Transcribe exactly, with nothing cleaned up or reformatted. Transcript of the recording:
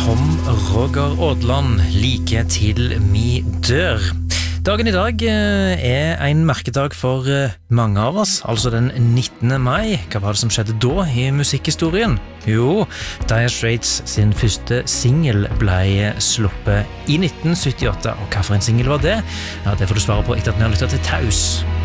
Tom Roger Aadland, like til mi dør. Dagen i dag er en merkedag for mange av oss, altså den nittende mai. Hva var det som skjedde da i musikkhistorien? Jo, Dire Straits sin første single ble sluppet i nitten syttiåtte, og hva for en single var det? Ja, det får du svare på etter at vi har lyttet til Taus.